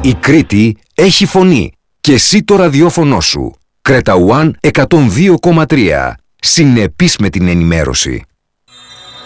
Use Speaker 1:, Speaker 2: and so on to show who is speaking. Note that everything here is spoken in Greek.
Speaker 1: Η Κρήτη έχει φωνή και εσύ το ραδιόφωνο σου. Creta One 102,3. Συνεπής με την ενημέρωση.